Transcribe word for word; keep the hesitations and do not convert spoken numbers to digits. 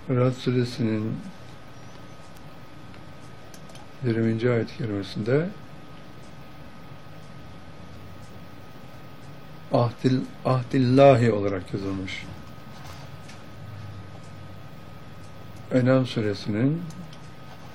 Rad suresinin yirminci ayet-i kerimesinde ahdil, ahdillahi olarak yazılmış. En'am suresinin